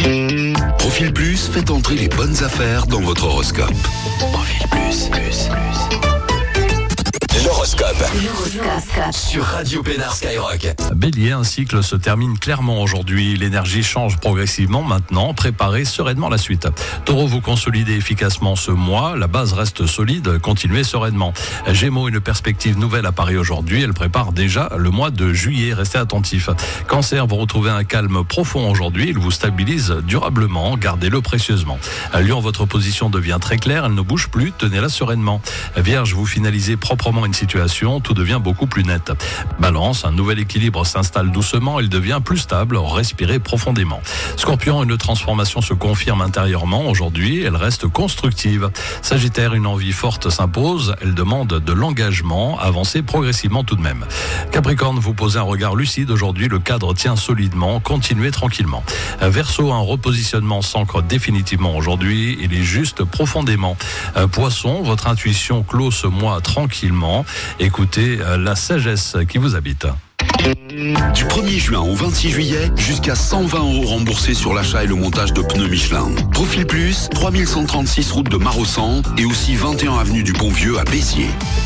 Profil Plus, faites entrer les bonnes affaires dans votre horoscope. Profil Plus. L'horoscope. Sur Radio Pénard Skyrock. Bélier, un cycle se termine clairement aujourd'hui. L'énergie change progressivement maintenant. Préparez sereinement la suite. Taureau, vous consolidez efficacement ce mois. La base reste solide. Continuez sereinement. Gémeaux, une perspective nouvelle apparaît aujourd'hui. Elle prépare déjà le mois de juillet. Restez attentifs. Cancer, vous retrouvez un calme profond aujourd'hui. Il vous stabilise durablement. Gardez-le précieusement. Lion, votre position devient très claire. Elle ne bouge plus. Tenez-la sereinement. Vierge, vous finalisez proprement une situation, tout devient beaucoup plus net. Balance, un nouvel équilibre s'installe doucement, il devient plus stable, respirez profondément. Scorpion, une transformation se confirme intérieurement aujourd'hui, elle reste constructive. Sagittaire, une envie forte s'impose, elle demande de l'engagement, avancez progressivement tout de même. Capricorne, vous posez un regard lucide aujourd'hui, le cadre tient solidement, continuez tranquillement. Verseau, un repositionnement s'ancre définitivement aujourd'hui, il est juste profondément. Poisson, votre intuition clôt ce mois tranquillement. Écoutez la sagesse qui vous habite. Du 1er juin au 26 juillet, jusqu'à 120 € remboursés sur l'achat et le montage de pneus Michelin. Profil Plus, 3136 route de Marossan et aussi 21 avenue du Pont-Vieux à Béziers.